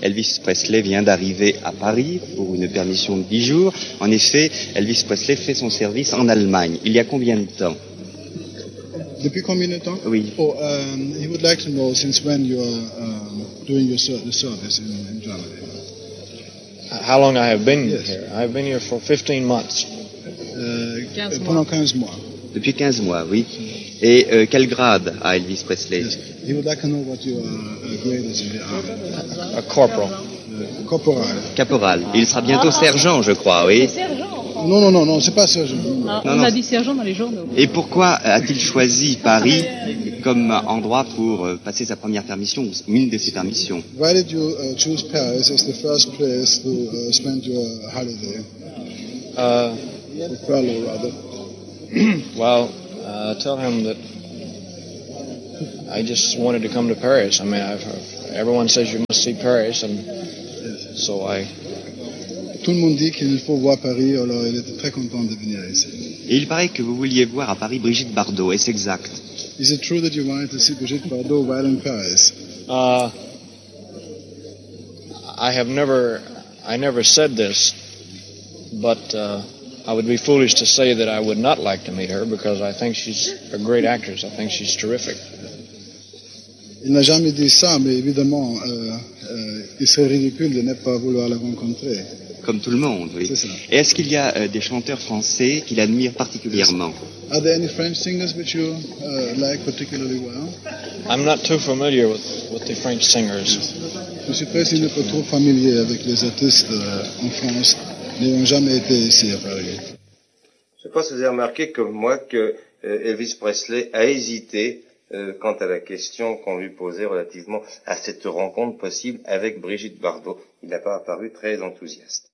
Elvis Presley vient d'arriver à Paris pour une permission de 10 jours. En effet, Elvis Presley fait son service en Allemagne. Il y a combien de temps? Depuis combien de temps? Oui. Oh, he would like to know since when you are doing the service in Germany. How long I have been Yes. here? I've been here for 15 months. 15 mois. Pendant 15 mois. Depuis 15 mois, oui. Et quel grade a Elvis Presley? Yes. He would like to know what your grade is in the army. A corporal. Corporal. Caporal. Il sera bientôt sergent, je crois, oui. Sergent. Non, c'est pas ça. Ah, Non, on non. a dit sergent dans les journaux. Et pourquoi a-t-il choisi Paris comme endroit pour passer sa première permission, ou une de ses permissions? Why did you choose Paris as the first place to spend your holiday? Or furlough, rather. Well, tell him that I just wanted to come to Paris. I mean, everyone says you must see Paris, and so Tout le monde dit qu'il faut voir Paris, alors il était très content de venir ici. Et il paraît que vous vouliez voir à Paris Brigitte Bardot, est-ce exact? Is it true that you wanted to see Brigitte Bardot while in Paris? I never said this, but I would be foolish to say that I would not like to meet her because I think she's a great actress. I think she's terrific. Il n'a jamais dit ça, mais évidemment, il serait ridicule de ne pas vouloir la rencontrer. Comme tout le monde, oui. C'est ça. Et est-ce qu'il y a des chanteurs français qu'il admire particulièrement? Are there any French singers which you like particularly well? I'm not too familiar with the French singers. Je suis presque un peu trop familier avec les artistes en France, n'ayant jamais été ici à Paris. Je ne sais pas si vous avez remarqué comme moi que Elvis Presley a hésité quant à la question qu'on lui posait relativement à cette rencontre possible avec Brigitte Bardot. Il n'a pas apparu très enthousiaste.